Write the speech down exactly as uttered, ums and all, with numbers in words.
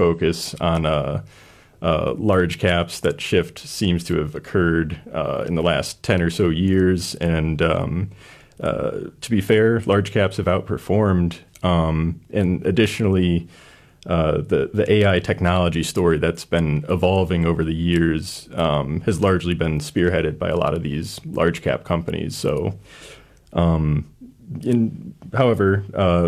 focus on uh, uh, large caps. That shift seems to have occurred uh, in the last ten or so years. And um, uh, to be fair, large caps have outperformed. Um, and additionally, uh, the, the A I technology story that's been evolving over the years um, has largely been spearheaded by a lot of these large cap companies. So, um, in, however, uh,